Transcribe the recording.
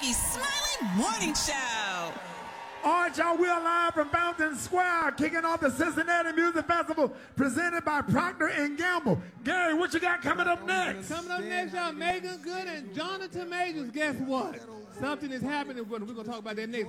Mickey's Smiling Morning Show. All right, y'all, we're live from Fountain Square, kicking off the Cincinnati Music Festival, presented by Procter & Gamble. Gary, what you got coming up next? Coming up next, y'all, Megan Good and Jonathan Majors. Guess what? Something is happening. We're going to talk about that next.